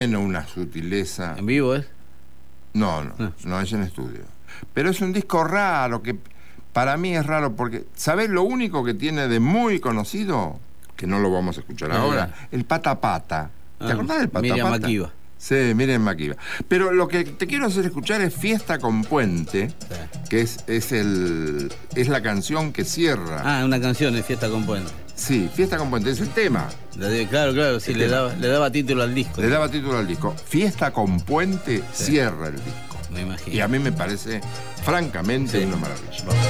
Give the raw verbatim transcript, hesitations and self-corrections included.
una sutileza. ¿En vivo es? No, no, No. no es en estudio. Pero es un disco raro, que para mí es raro porque, ¿sabés lo único que tiene de muy conocido? Que no lo vamos a escuchar Ah, ahora. ya. El Pata Pata. ¿Te Ah, acordás del Pata Miriam Pata? Makeba. Sí, Miriam Makeba. Pero lo que te quiero hacer escuchar es Fiesta con Puente, Sí. que es, es, el, es la canción que cierra. Ah, una canción de Fiesta con Puente. Sí, Fiesta con Puente, es el tema. La de- Claro, claro, sí, El le tema. daba, le daba título al disco. Le daba título al disco. Fiesta con Puente Sí. cierra el disco. Me imagino. Y a mí me parece, francamente, Sí. una maravilla.